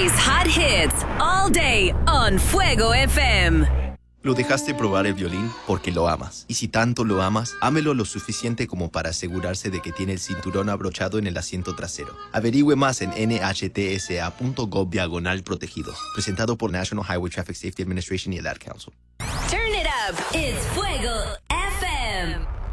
plays hot hits all day on Fuego FM. Lo dejaste probar el violín porque lo amas. Y si tanto lo amas, ámelo lo suficiente como para asegurarse de que tiene el cinturón abrochado en el asiento trasero. Averigüe más en nhtsa.gov/protegidos. Presentado por National Highway Traffic Safety Administration y el Ad Council. Turn it up. It's Fuego FM.